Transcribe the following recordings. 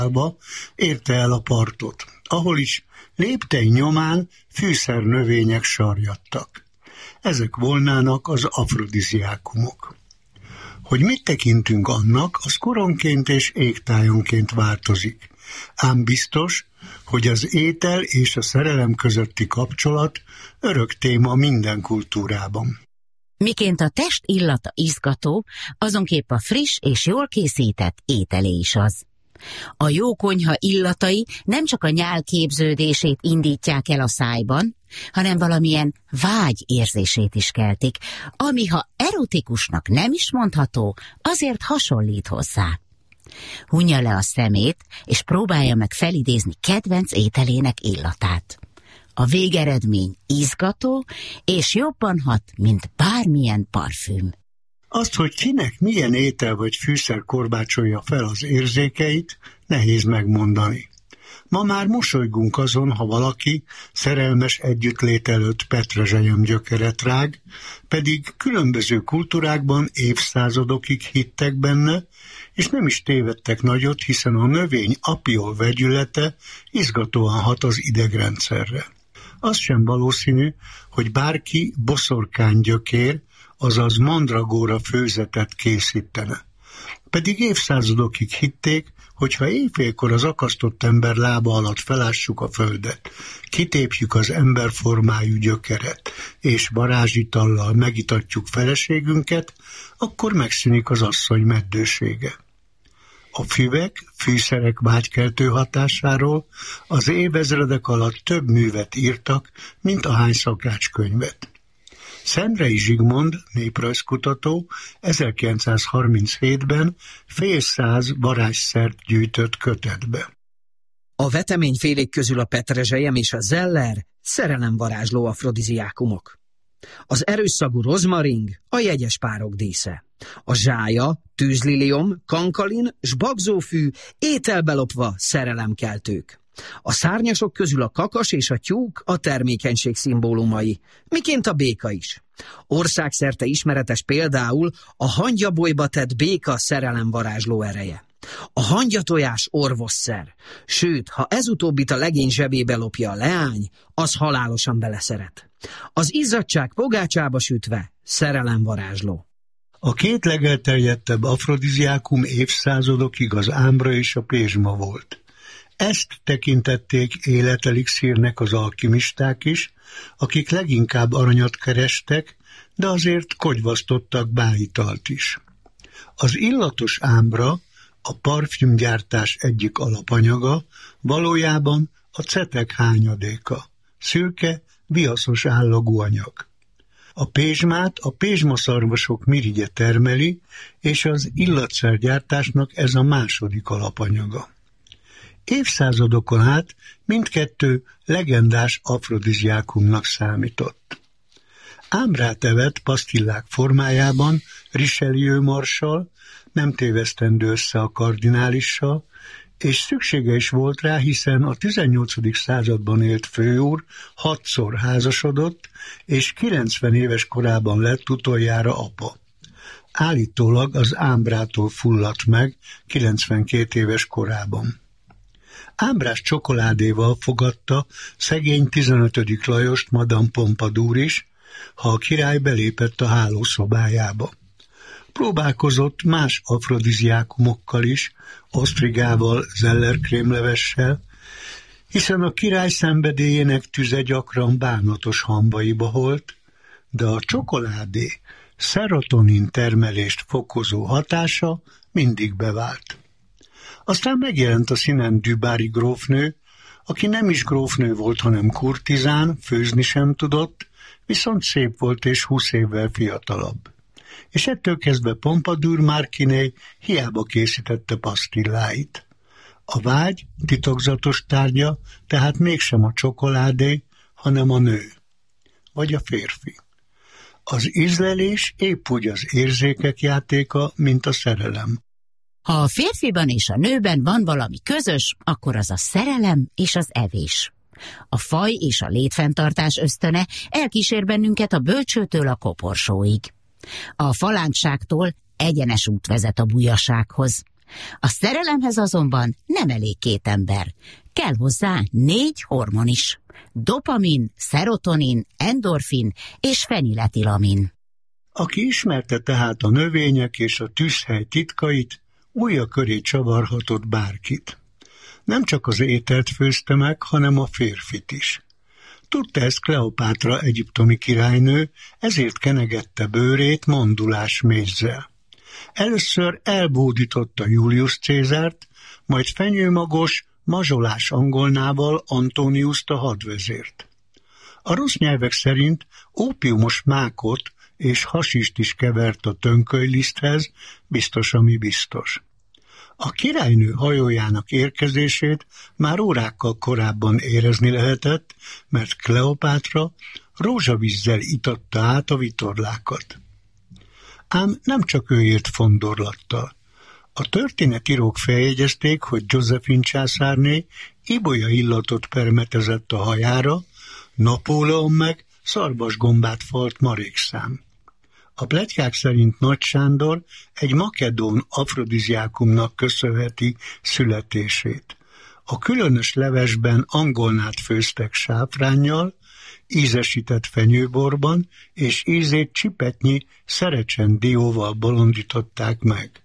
érte el a partot, ahol is léptei nyomán fűszernövények sarjadtak. Ezek volnának az afrodiziákumok. Hogy mit tekintünk annak, az koronként és égtájonként változik. Ám biztos, hogy az étel és a szerelem közötti kapcsolat örök téma minden kultúrában. Miként a test illata izgató, azonképp a friss és jól készített ételé is az. A jó konyha illatai nem csak a nyál képződését indítják el a szájban, hanem valamilyen vágy érzését is keltik, ami ha erotikusnak nem is mondható, azért hasonlít hozzá. Hunja le a szemét, és próbálja meg felidézni kedvenc ételének illatát. A végeredmény izgató, és jobban hat, mint bármilyen parfüm. Azt, hogy kinek milyen étel vagy fűszer korbácsolja fel az érzékeit, nehéz megmondani. Ma már mosolygunk azon, ha valaki szerelmes együttlét előtt petrezselyem gyökeret rág, pedig különböző kultúrákban évszázadokig hittek benne, és nem is tévedtek nagyot, hiszen a növény apiol vegyülete izgatóan hat az idegrendszerre. Az sem valószínű, hogy bárki boszorkánygyökér, azaz mandragóra főzetet készítene. Pedig évszázadokig hitték, hogy ha éjfélkor az akasztott ember lába alatt felássuk a földet, kitépjük az emberformájú gyökeret, és varázsitallal megitatjuk feleségünket, akkor megszűnik az asszony meddősége. A füvek, fűszerek vágykeltő hatásáról az évezredek alatt több művet írtak, mint ahány szakácskönyvet. Szendrei Zsigmond, néprajzkutató, 1937-ben fél száz varázsszert gyűjtött kötetbe. A veteményfélék közül a petrezselyem és a zeller szerelemvarázsló afrodiziákumok. Az erősszagú rozmaring a jegyes párok dísze. A zsája, tűzliliom, kankalin s bagzófű ételbe lopva szerelemkeltők. A szárnyasok közül a kakas és a tyúk a termékenység szimbólumai, miként a béka is. Országszerte ismeretes például a hangyabolyba tett béka szerelemvarázsló ereje. A hangyatojás orvosszer, sőt, ha ez utóbbit a legény zsebébe lopja a leány, az halálosan beleszeret. Az izzadság pogácsába sütve szerelemvarázsló. A két legelterjedtebb afrodiziákum évszázadokig az ámbra és a pézsma volt. Ezt tekintették életelixírnek az alkimisták is, akik leginkább aranyat kerestek, de azért kogyvasztottak bájitalt is. Az illatos ámbra, a parfümgyártás egyik alapanyaga, valójában a cetek hányadéka, szürke, viaszos állagú anyag. A pézsmát a pézsmaszarvasok mirigye termeli, és az illatszergyártásnak ez a második alapanyaga. Évszázadokon át mindkettő legendás afrodiziákumnak számított. Ámbrát evett pasztillák formájában Richelieu marsal, nem tévesztendő össze a kardinálissal, és szüksége is volt rá, hiszen a 18. században élt főúr 6-szor házasodott, és 90 éves korában lett utoljára apa. Állítólag az ámbrától fulladt meg 92 éves korában. Ámbrás csokoládéval fogadta szegény 15. Lajost Madame Pompadour is, ha a király belépett a hálószobájába. Próbálkozott más afrodiziákumokkal is, osztrigával, zellerkrémlevessel, hiszen a király szenvedélyének tüze gyakran bánatos hambaiba holt, de a csokoládé szerotonin termelést fokozó hatása mindig bevált. Aztán megjelent a színen Dubarry grófnő, aki nem is grófnő volt, hanem kurtizán, főzni sem tudott, viszont szép volt és 20 évvel fiatalabb. És ettől kezdve Pompadour Marquiné hiába készítette pasztilláit. A vágy titokzatos tárgya, tehát mégsem a csokoládé, hanem a nő, vagy a férfi. Az ízlelés épp úgy az érzékek játéka, mint a szerelem. Ha a férfiban és a nőben van valami közös, akkor az a szerelem és az evés. A faj és a létfenntartás ösztöne elkísér bennünket a bölcsőtől a koporsóig. A falánkságtól egyenes út vezet a bujasághoz. A szerelemhez azonban nem elég 2 ember. Kell hozzá 4 hormon is. Dopamin, szerotonin, endorfin és feniletilamin. Aki ismerte tehát a növények és a tűzhely titkait, ujja köré csavarhatott bárkit. Nem csak az ételt főzte meg, hanem a férfit is. Tudta ezt Kleopátra egyiptomi királynő, ezért kenegette bőrét mandulás mézzel. Először elbódította Julius Cézárt, majd fenyőmagos, mazsolás angolnával Antoniust a hadvezért. A rossz nyelvek szerint ópiumos mákot és hasist is kevert a tönkölyliszthez, biztos, ami biztos. A királynő hajójának érkezését már órákkal korábban érezni lehetett, mert Kleopátra rózsavízzel itatta át a vitorlákat. Ám nem csak ő írt fondorlattal. A történetírók feljegyezték, hogy Joséphine császárné ibolya illatot permetezett a hajára, Napóleon meg szarvasgombát falt marékszám. A pletykák szerint Nagy Sándor egy makedón afrodiziákumnak köszönheti születését. A különös levesben angolnát főztek sáfránnyal, ízesített fenyőborban, és ízét csipetnyi szerecsen dióval bolondították meg.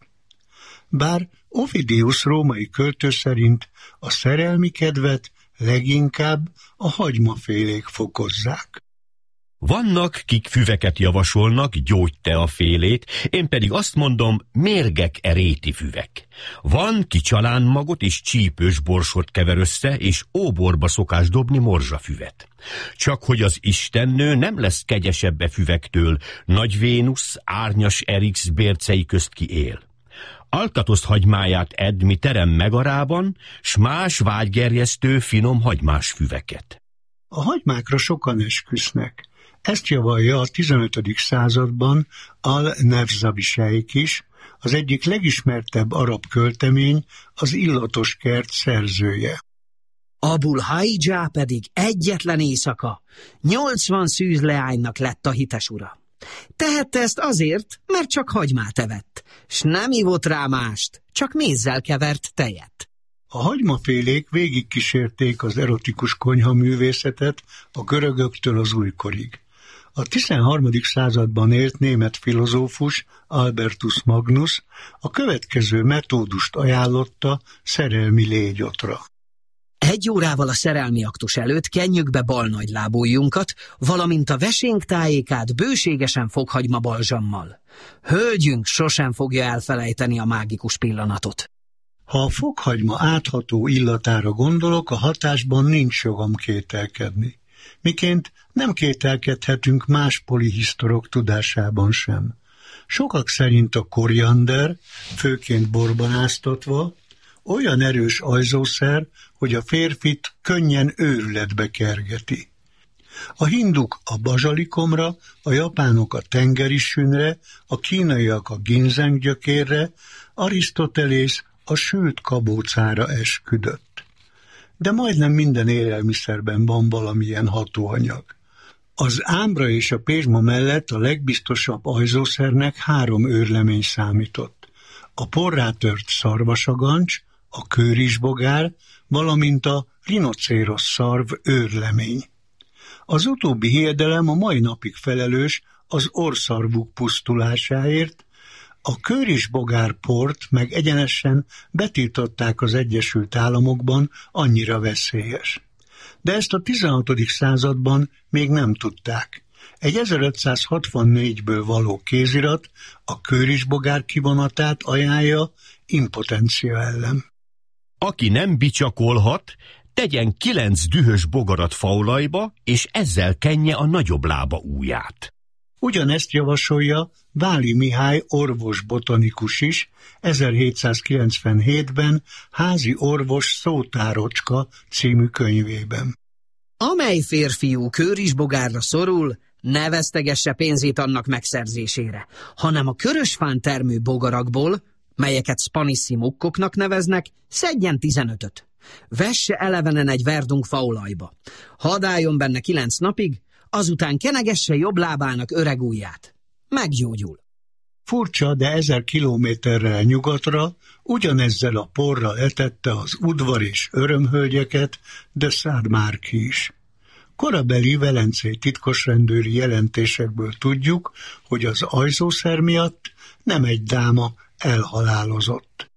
Bár Ovidius római költő szerint a szerelmi kedvet leginkább a hagymafélék fokozzák. Vannak, kik füveket javasolnak, gyógyteafélét, én pedig azt mondom, mérgek réti füvek. Van, ki csalánmagot és csípős borsot kever össze, és óborba szokás dobni morzsafüvet. Csak hogy az istennő nem lesz kegyesebb e füvektől, Nagy Vénusz, árnyas Erix bércei közt ki él. Alkatoszt hagymáját edd mi terem megarában, s más vágygerjesztő finom hagymás füveket. A hagymákra sokan esküsznek. Ezt javalja a 15. században Al-Nefzabi-sejk is, az egyik legismertebb arab költemény, az Illatos kert szerzője. Abul Hajjá pedig egyetlen éjszaka 80 szűzleánynak lett a hites ura. Tehette ezt azért, mert csak hagymát evett, s nem ivott rá mást, csak mézzel kevert tejet. A hagymafélék végigkísérték az erotikus konyhaművészetet a görögöktől az újkorig. A 13. században élt német filozófus Albertus Magnus a következő metódust ajánlotta szerelmi légyotra. 1 órával a szerelmi aktus előtt kenjük be balnagylábújjunkat, valamint a vesénk tájékát bőségesen fokhagyma balzsammal. Hölgyünk sosem fogja elfelejteni a mágikus pillanatot. Ha a fokhagyma átható illatára gondolok, a hatásban nincs jogom kételkedni. Miként nem kételkedhetünk más polihisztorok tudásában sem. Sokak szerint a koriander, főként borban áztatva, olyan erős ajzószer, hogy a férfit könnyen őrületbe kergeti. A hinduk a bazsalikomra, a japánok a tengerisűnre, a kínaiak a ginzeng gyökérre, Arisztotelész a sült kabócára esküdött. De majdnem minden élelmiszerben van valamilyen hatóanyag. Az ámbra és a pézsma mellett a legbiztosabb ajzószernek 3 őrlemény számított. A porrátört szarvasagancs, a kőrizsbogár, valamint a rinocéros szarv őrlemény. Az utóbbi hiedelem a mai napig felelős az orrszarvuk pusztulásáért, a kőrizsbogár port meg egyenesen betiltották az Egyesült Államokban, annyira veszélyes. De ezt a 16. században még nem tudták. Egy 1564-ből való kézirat a kőrizsbogár kivonatát ajánlja impotencia ellen. Aki nem bicsakolhat, tegyen 9 dühös bogarat faolajba, és ezzel kenje a nagyobb lába ujját. Ugyanezt javasolja Váli Mihály orvos-botanikus is 1797-ben Házi orvos szótárocska című könyvében. Amely férfiú kőrizsbogárra szorul, ne vesztegesse pénzét annak megszerzésére, hanem a körösfán termő bogarakból, melyeket spanissimukkoknak neveznek, szedjen 15-öt. Vesse elevenen egy verdung faolajba. Hadd álljon benne 9 napig, azután kenegesse jobb lábának öreg ujját. Meggyógyul. Furcsa, de 1000 kilométerrel nyugatra ugyanezzel a porral etette az udvar és örömhölgyeket de Saint-Marc is. Korabeli velencei titkosrendőri jelentésekből tudjuk, hogy az ajzószer miatt nem egy dáma elhalálozott.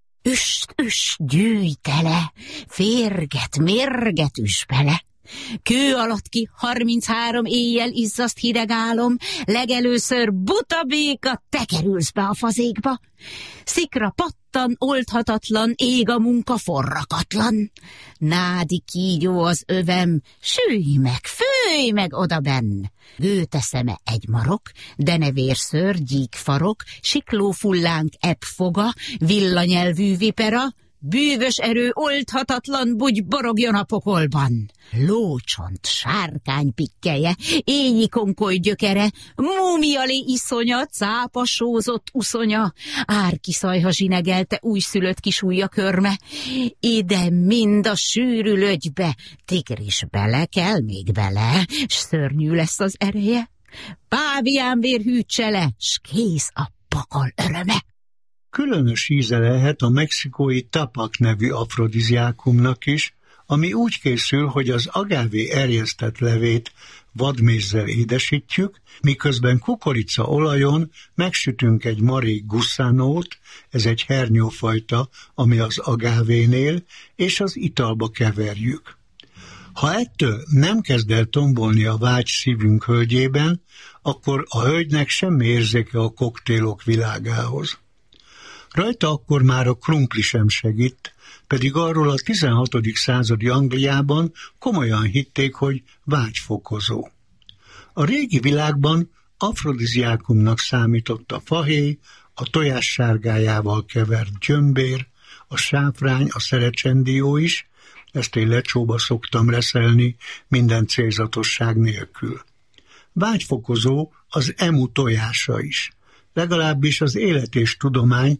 Üst, gyűjj tele, férget, mérget üss bele. Kő alatt ki 33 éjjel izzaszt hideg álom, legelőször buta béka, te kerülsz be a fazékba. Szikra pattan, oldhatatlan, ég a munka forrakatlan. Nádi kígyó az övem, sülj meg, főj meg odabenn. Gőte szeme egy marok, denevérszőr, gyíkfarok, siklófullánk ebb foga, villanyelvű vipera, bűvös erő oldhatatlan bugy borogjon a pokolban. Lócsont, sárkány pikkelye, éjjé konkoly gyökere, múmialé iszonya, cápasózott uszonya, árkiszajha zsinegelte újszülött kisújja körme. Ide mind a sűrű lögybe, tigris bele kell még bele, s szörnyű lesz az ereje. Pávián vér hűtse le, s kész a pokol öröme. Különös íze lehet a mexikói tapak nevű afrodiziákumnak is, ami úgy készül, hogy az agávé erjesztett levét vadmézzel édesítjük, miközben kukoricaolajon megsütünk egy marék gusszánót, ez egy hernyófajta, ami az agávénél, és az italba keverjük. Ha ettől nem kezd el tombolni a vágy szívünk hölgyében, akkor a hölgynek semmi érzéke a koktélok világához. Rajta akkor már a krumpli sem segít, pedig arról a 16. századi Angliában komolyan hitték, hogy vágyfokozó. A régi világban afrodiziákumnak számított a fahéj, a tojás sárgájával kevert gyömbér, a sáfrány, a szerecsendió is, ezt én lecsóba szoktam reszelni minden célzatosság nélkül. Vágyfokozó az emu tojása is. Legalábbis az Élet és Tudomány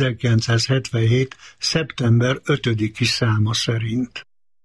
1977. szeptember 5-i száma szerint.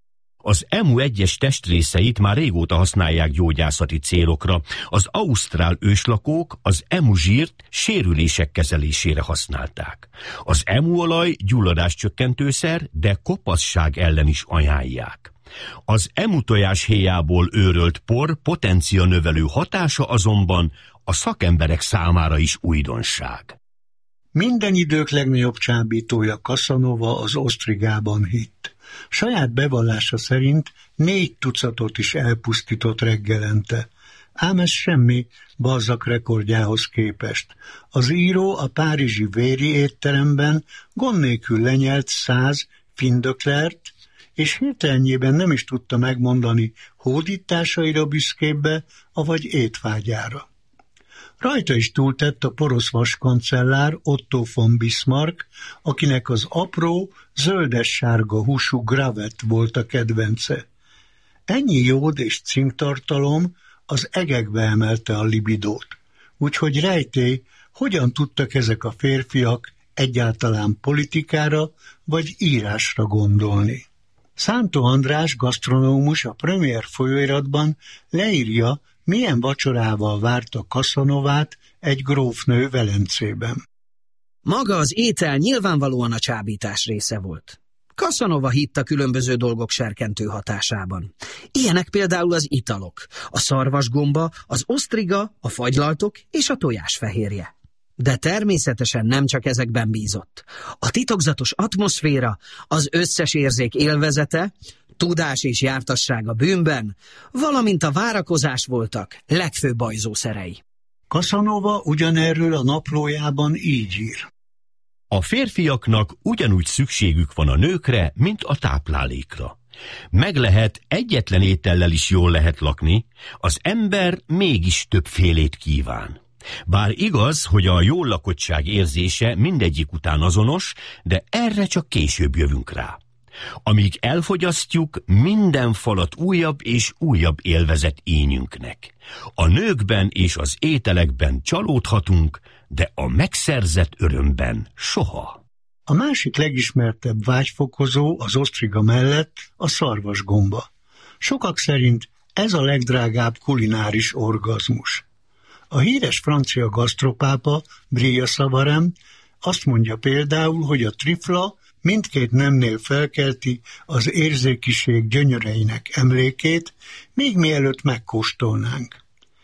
Az emu egyes testrészeit már régóta használják gyógyászati célokra. Az ausztrál őslakók az emu zsírt sérülések kezelésére használták. Az emu olaj gyulladáscsökkentőszer, de kopaszság ellen is ajánlják. Az emu tojás héjából őrölt por potencia növelő hatása azonban a szakemberek számára is újdonság. Minden idők legnagyobb csábítója Casanova az osztrigában hitt. Saját bevallása szerint 4 tucatot is elpusztított reggelente. Ám ez semmi Balzac rekordjához képest. Az író a párizsi Véri étteremben gond nélkül lenyelt 100 findöklert, és hirtelenjében nem is tudta megmondani hódításaira büszkébbe, avagy étvágyára. Rajta is túltett a porosz vaskancellár Otto von Bismarck, akinek az apró, zöldes-sárga húsú gravet volt a kedvence. Ennyi jód és cinktartalom az egekbe emelte a libidót. Úgyhogy rejtély, hogyan tudtak ezek a férfiak egyáltalán politikára vagy írásra gondolni. Szántó András gasztronómus a Premier folyóiratban leírja, milyen vacsorával várta Casanovát egy grófnő Velencében. Maga az étel nyilvánvalóan a csábítás része volt. Casanova hitt a különböző dolgok serkentő hatásában. Ilyenek például az italok, a szarvasgomba, az osztriga, a fagylaltok és a tojásfehérje. De természetesen nem csak ezekben bízott. A titokzatos atmoszféra, az összes érzék élvezete, tudás és jártasság a bűnben, valamint a várakozás voltak legfőbb ajzószerei. Casanova ugyanerről a naplójában így ír. A férfiaknak ugyanúgy szükségük van a nőkre, mint a táplálékra. Meg lehet, egyetlen étellel is jól lehet lakni, az ember mégis többfélét kíván. Bár igaz, hogy a jól lakottság érzése mindegyik után azonos, de erre csak később jövünk rá. Amíg elfogyasztjuk, minden falat újabb és újabb élvezet ényünknek. A nőkben és az ételekben csalódhatunk, de a megszerzett örömben soha. A másik legismertebb vágyfokozó az osztriga mellett a szarvasgomba. Sokak szerint ez a legdrágább kulináris orgazmus. A híres francia gasztropápa, Brillat Savarin azt mondja például, hogy a trifla mindkét nemnél felkelti az érzékiség gyönyöreinek emlékét, még mielőtt megkóstolnánk.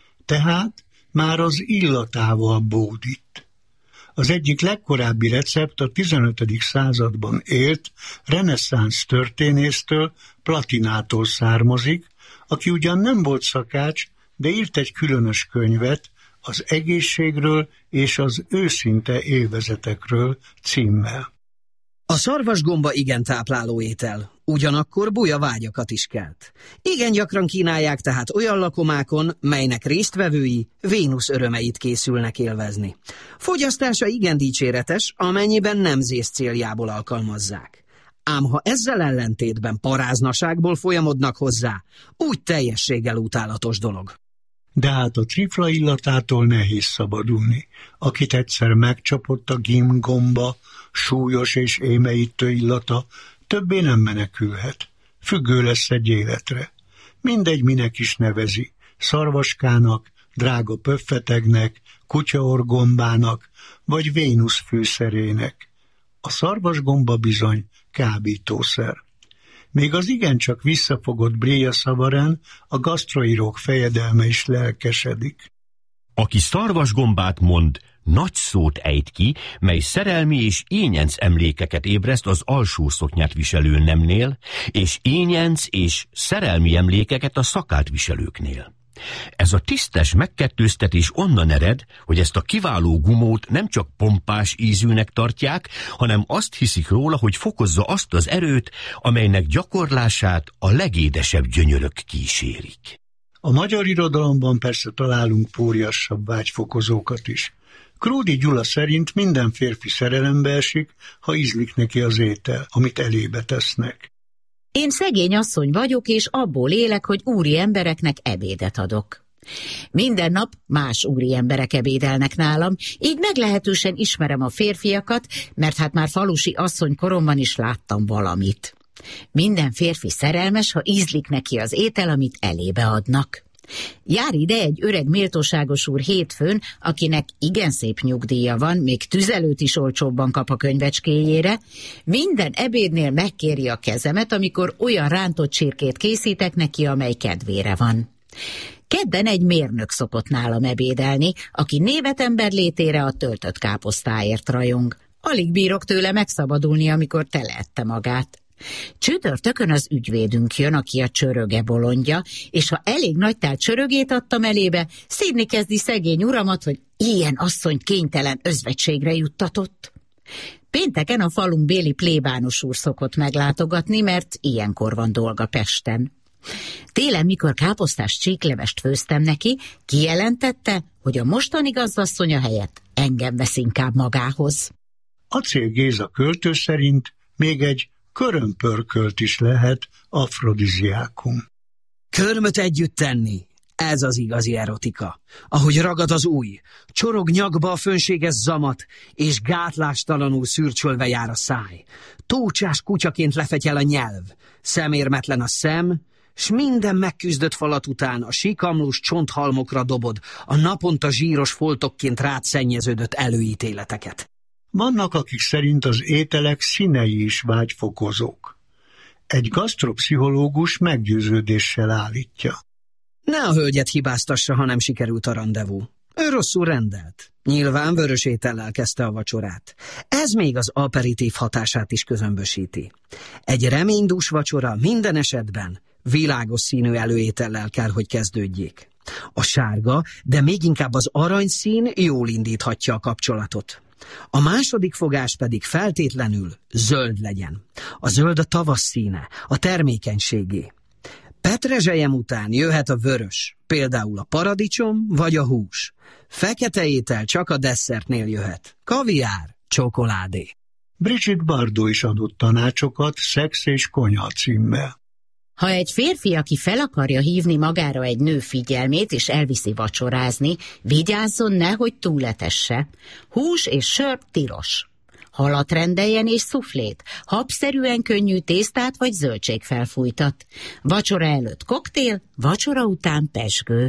Tehát már az illatával bódít. Az egyik legkorábbi recept a 15. században élt reneszánsz történésztől, Platinától származik, aki ugyan nem volt szakács, de írt egy különös könyvet az egészségről és az őszinte élvezetekről címmel. A szarvasgomba igen tápláló étel, ugyanakkor buja vágyakat is kelt. Igen gyakran kínálják tehát olyan lakomákon, melynek résztvevői Vénusz örömeit készülnek élvezni. Fogyasztása igen dicséretes, amennyiben nem zész céljából alkalmazzák. Ám ha ezzel ellentétben paráznaságból folyamodnak hozzá, úgy teljességgel utálatos dolog. De hát a trifla illatától nehéz szabadulni. Akit egyszer megcsapott a gimgomba, súlyos és émeítő illata, többé nem menekülhet. Függő lesz egy életre. Mindegy, minek is nevezi. Szarvaskának, drága pöffetegnek, kutyaorgombának, vagy Vénusz fűszerének. A szarvasgomba bizony kábítószer. Még az igencsak visszafogott Brillat Savarin, a gasztroírók fejedelme is lelkesedik. Aki szarvasgombát mond, nagy szót ejt ki, mely szerelmi és ényenc emlékeket ébreszt az alsó szoknyát viselő nemnél, és ényenc és szerelmi emlékeket a szakát viselőknél. Ez a tisztes megkettőztetés onnan ered, hogy ezt a kiváló gumót nem csak pompás ízűnek tartják, hanem azt hiszik róla, hogy fokozza azt az erőt, amelynek gyakorlását a legédesebb gyönyörök kísérik. A magyar irodalomban persze találunk póriassabb vágyfokozókat is. Kródi Gyula szerint minden férfi szerelembe esik, ha ízlik neki az étel, amit elébe tesznek. Én szegény asszony vagyok, és abból élek, hogy úri embereknek ebédet adok. Minden nap más úri emberek ebédelnek nálam, így meglehetősen ismerem a férfiakat, mert hát már falusi asszony koromban is láttam valamit. Minden férfi szerelmes, ha ízlik neki az étel, amit elébe adnak. Jár ide egy öreg méltóságos úr hétfőn, akinek igen szép nyugdíja van, még tüzelőt is olcsóbban kap a könyvecskéjére. Minden ebédnél megkéri a kezemet, amikor olyan rántott csirkét készítek neki, amely kedvére van. Kedden egy mérnök szokott nálam ebédelni, aki névetember létére a töltött káposztáért rajong. Alig bírok tőle megszabadulni, amikor teleette magát. Csütörtökön az ügyvédünk jön, aki a csöröge bolondja, és ha elég nagy tál csörögét adtam elébe, szídni kezdi szegény uramat, hogy ilyen asszonyt kénytelen özvegységre juttatott. Pénteken a falunk béli plébános úr szokott meglátogatni, mert ilyenkor van dolga Pesten. Télen, mikor káposztás csíklevest főztem neki, kijelentette, hogy a mostani gazdasszonya helyett engem vesz inkább magához. Acél Géza költő szerint még egy körömpörkölt is lehet afrodiziákum. Körmöt együtt tenni, ez az igazi erotika. Ahogy ragad az ujj, csorog nyakba a fönséges zamat, és gátlástalanul szürcsölve jár a száj. Tócsás kutyaként lefetyel a nyelv, szemérmetlen a szem, s minden megküzdött falat után a síkamlós csonthalmokra dobod a naponta zsíros foltokként rád szennyeződött előítéleteket. Vannak, akik szerint az ételek színei is vágyfokozók. Egy gasztropszichológus meggyőződéssel állítja. Ne a hölgyet hibáztassa, ha nem sikerült a randevú. Ő rosszul rendelt. Nyilván vörös étellel kezdte a vacsorát. Ez még az aperitív hatását is közömbösíti. Egy reménydús vacsora minden esetben világos színű előétellel kell, hogy kezdődjék. A sárga, de még inkább az aranyszín jól indíthatja a kapcsolatot. A második fogás pedig feltétlenül zöld legyen. A zöld a tavasz színe, a termékenységé. Petrezselyem után jöhet a vörös, például a paradicsom vagy a hús. Fekete étel csak a desszertnél jöhet. Kaviár, csokoládé. Brigitte Bardot is adott tanácsokat Szex és konyha címmel. Ha egy férfi, aki fel akarja hívni magára egy nő figyelmét és elviszi vacsorázni, vigyázzon, nehogy túletesse. Hús és sör tilos. Halat rendeljen és szuflét, habszerűen könnyű tésztát vagy zöldségfelfújtat. Vacsora előtt koktél, vacsora után pezsgő.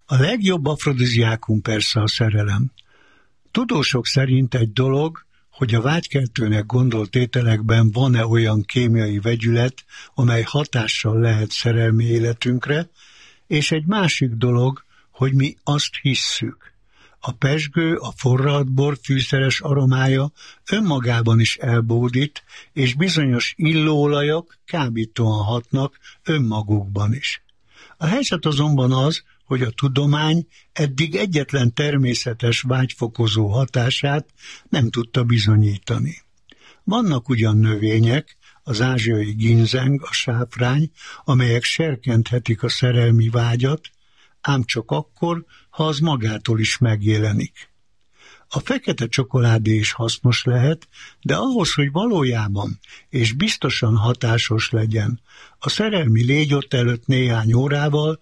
A legjobb afrodiziákum persze a szerelem. Tudósok szerint egy dolog, hogy a vágykeltőnek gondolt ételekben van-e olyan kémiai vegyület, amely hatással lehet szerelmi életünkre, és egy másik dolog, hogy mi azt hisszük. A pezsgő, a forralt bor fűszeres aromája önmagában is elbódít, és bizonyos illóolajok kábítóan hatnak önmagukban is. A helyzet azonban az, hogy a tudomány eddig egyetlen természetes vágyfokozó hatását nem tudta bizonyítani. Vannak ugyan növények, az ázsiai ginzeng, a sáfrány, amelyek serkenthetik a szerelmi vágyat, ám csak akkor, ha az magától is megjelenik. A fekete csokoládé is hasznos lehet, de ahhoz, hogy valójában és biztosan hatásos legyen, a szerelmi légyott előtt néhány órával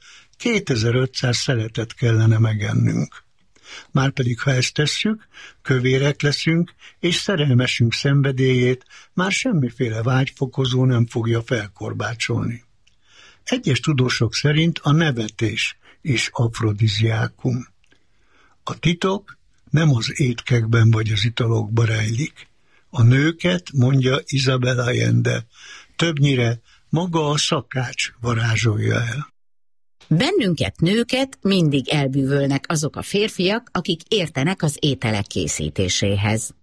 2500 szeletet kellene megennünk. Márpedig, ha ezt tesszük, kövérek leszünk, és szerelmesünk szenvedélyét már semmiféle vágyfokozó nem fogja felkorbácsolni. Egyes tudósok szerint a nevetés is afrodiziákum. A titok nem az étkekben vagy az italokban rejlik. A nőket, mondja Isabel Allende, többnyire maga a szakács varázsolja el. Bennünket, nőket mindig elbűvölnek azok a férfiak, akik értenek az ételek készítéséhez.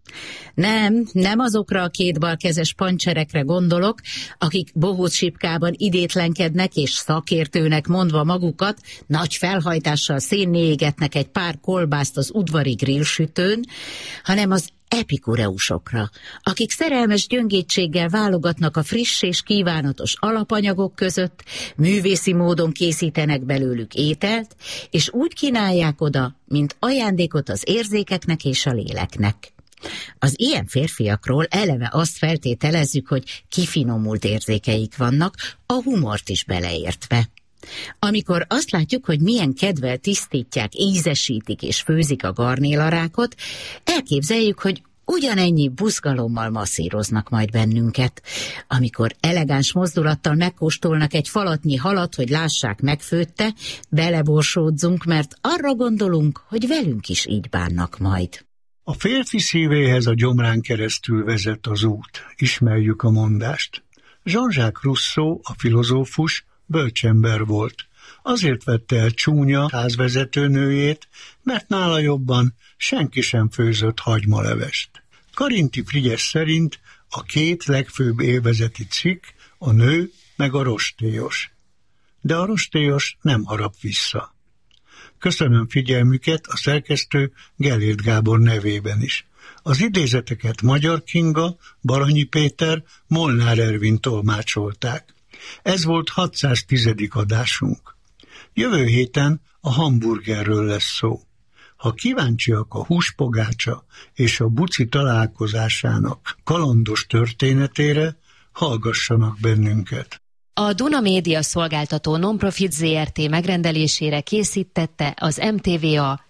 Nem azokra a kétbalkezes pancserekre gondolok, akik bohócsipkában idétlenkednek és szakértőnek mondva magukat, nagy felhajtással szénné égetnek egy pár kolbászt az udvari grillsütőn, hanem az epikureusokra, akik szerelmes gyöngétséggel válogatnak a friss és kívánatos alapanyagok között, művészi módon készítenek belőlük ételt, és úgy kínálják oda, mint ajándékot az érzékeknek és a léleknek. Az ilyen férfiakról eleve azt feltételezzük, hogy kifinomult érzékeik vannak, a humort is beleértve. Amikor azt látjuk, hogy milyen kedvel tisztítják, ízesítik és főzik a garnélarákot, elképzeljük, hogy ugyanennyi buzgalommal masszíroznak majd bennünket. Amikor elegáns mozdulattal megkóstolnak egy falatnyi halat, hogy lássák, megfőtte, beleborsódzunk, mert arra gondolunk, hogy velünk is így bánnak majd. A férfi szívéhez a gyomrán keresztül vezet az út, ismerjük a mondást. Jean-Jacques Rousseau, a filozófus, bölcsember volt. Azért vette el csúnya házvezetőnőjét, mert nála jobban senki sem főzött hagymalevest. Karinti Frigyes szerint a két legfőbb élvezeti cikk a nő meg a rostélyos. De a rostélyos nem harap vissza. Köszönöm figyelmüket a szerkesztő Gellért Gábor nevében is. Az idézeteket Magyar Kinga, Baranyi Péter, Molnár Ervin tolmácsolták. Ez volt 610. adásunk. Jövő héten a hamburgerről lesz szó. Ha kíváncsiak a húspogácsa és a buci találkozásának kalandos történetére, hallgassanak bennünket. A Duna Média szolgáltató non-profit ZRT megrendelésére készítette az MTVA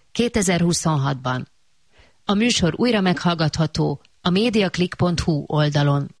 2026-ban. A műsor újra meghallgatható a mediaclick.hu oldalon.